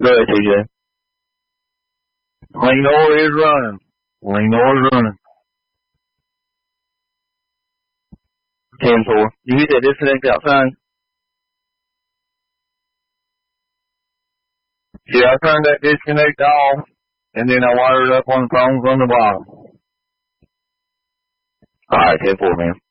Go ahead, TJ. Lenore is running. Lenore is running. 10-4. You hit that disconnect outside? See, I turned that disconnect off, and then I wired it up on the phones on the bottom. Alright, 10-4, man.